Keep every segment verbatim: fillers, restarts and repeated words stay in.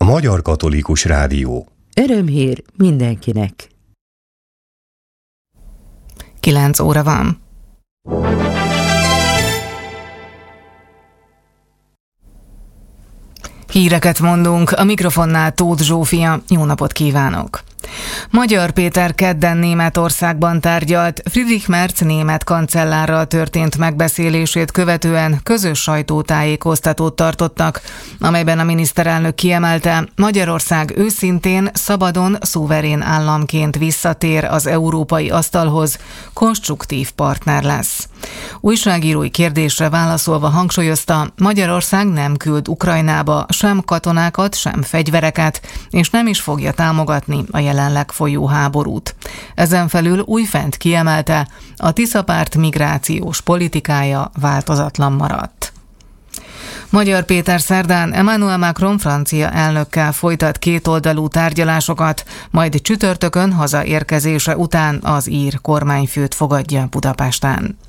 Magyar Katolikus Rádió. Örömhír mindenkinek. Kilenc óra van. Híreket mondunk, a mikrofonnál Tóth Zsófia, jó napot kívánok! Magyar Péter kedden Németországban tárgyalt, Friedrich Merz német kancellárral történt megbeszélését követően közös sajtótájékoztatót tartottak, amelyben a miniszterelnök kiemelte, Magyarország őszintén, szabadon, szuverén államként visszatér az európai asztalhoz, konstruktív partner lesz. Újságírói kérdésre válaszolva hangsúlyozta, Magyarország nem küld Ukrajnába sem katonákat, sem fegyvereket, és nem is fogja támogatni a jelenleg folyó háborút. Ezen felül újfent kiemelte, a Tisza-párt migrációs politikája változatlan maradt. Magyar Péter szerdán Emmanuel Macron francia elnökkel folytat kétoldalú tárgyalásokat, majd csütörtökön hazaérkezése után az ír kormányfőt fogadja Budapesten.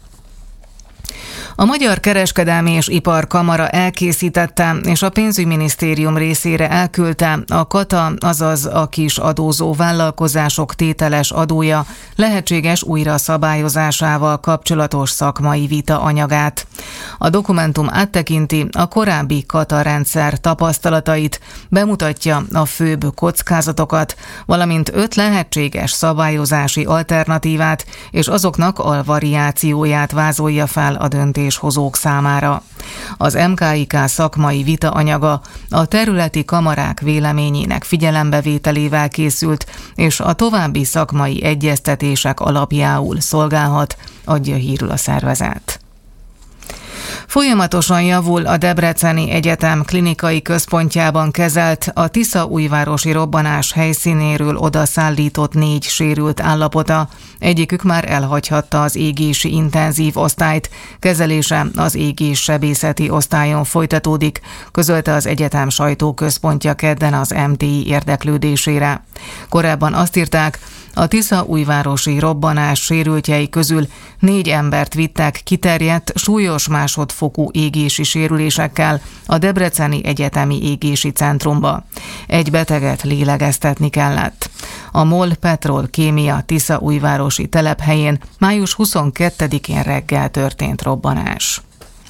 A Magyar Kereskedelmi és Iparkamara elkészítette és a pénzügyminisztérium részére elküldte a KATA, azaz a kis adózó vállalkozások tételes adója lehetséges újra szabályozásával kapcsolatos szakmai vita anyagát. A dokumentum áttekinti a korábbi KATA rendszer tapasztalatait, bemutatja a főbb kockázatokat, valamint öt lehetséges szabályozási alternatívát és azoknak alvariációját vázolja fel a döntéshozók számára. Az em ká i ká szakmai vita anyaga a területi kamarák véleményének figyelembevételével készült, és a további szakmai egyeztetések alapjául szolgálhat, adja hírül a szervezet. Folyamatosan javul a Debreceni Egyetem klinikai központjában kezelt, a tiszaújvárosi robbanás helyszínéről odaszállított négy sérült állapota. Egyikük már elhagyhatta az égési intenzív osztályt, kezelése az égéssebészeti osztályon folytatódik, közölte az egyetem sajtóközpontja kedden az em té i érdeklődésére. Korábban azt írták, a tiszaújvárosi robbanás sérültjei közül négy embert vittek kiterjedt, súlyos másodfokú égési sérülésekkel a Debreceni Egyetemi Égési Centrumba. Egy beteget lélegeztetni kellett. A MOL Petrol Kémia tiszaújvárosi telephelyén május huszonkettedikén reggel történt robbanás.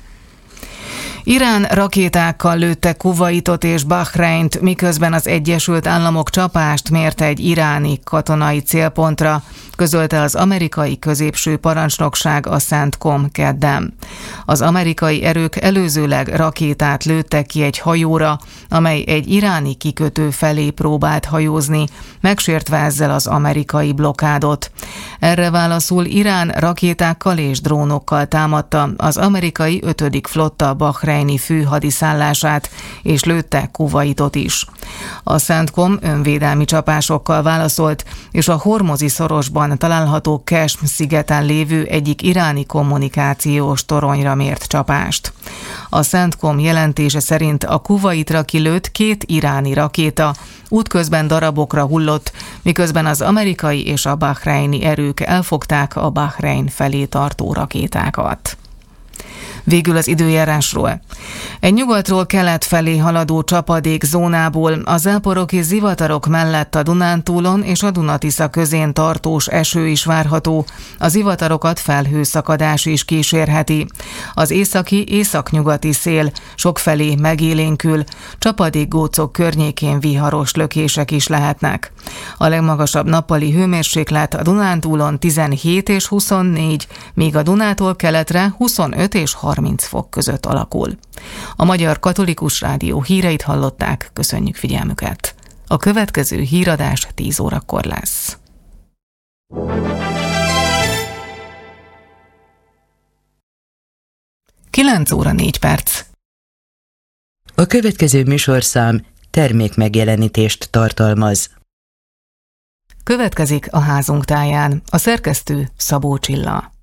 Irán rakétákkal lőtte Kuvaitot és Bahreint, miközben az Egyesült Államok csapást mért egy iráni katonai célpontra, közölte az amerikai középső parancsnokság a CENTCOM kedden. Az amerikai erők előzőleg rakétát lőttek ki egy hajóra, amely egy iráni kikötő felé próbált hajózni, megsértve ezzel az amerikai blokádot. Erre válaszul Irán rakétákkal és drónokkal támadta az amerikai ötödik flotta bahreini főhadiszállását, és lőtte Kuvaitot is. A CENTCOM önvédelmi csapásokkal válaszolt, és a hormozi szorosban található Kesm szigeten lévő egyik iráni kommunikációs toronyra mért csapást. A CENTCOM jelentése szerint a Kuvaitra kilőtt két iráni rakéta útközben darabokra hullott, miközben az amerikai és a bahreini erők elfogták a Bahrein felé tartó rakétákat. Végül az időjárásról. Egy nyugatról kelet felé haladó csapadék zónából a záporoki zivatarok mellett a Dunántúlon és a Duna-Tisza közén tartós eső is várható, a zivatarokat felhőszakadás is kísérheti. Az északi északnyugati szél sokfelé megélénkül, csapadékgócok környékén viharos lökések is lehetnek. A legmagasabb nappali hőmérséklet a Dunántúlon tizenhét és huszonnégy, míg a Dunától keletre huszonöt és harminc fok között alakul. A Magyar Katolikus Rádió híreit hallották, köszönjük figyelmüket. A következő híradás tíz órakor lesz. kilenc óra négy perc. A következő műsorszám termékmegjelenítést tartalmaz. Következik a házunk táján, a szerkesztő Szabó Csilla.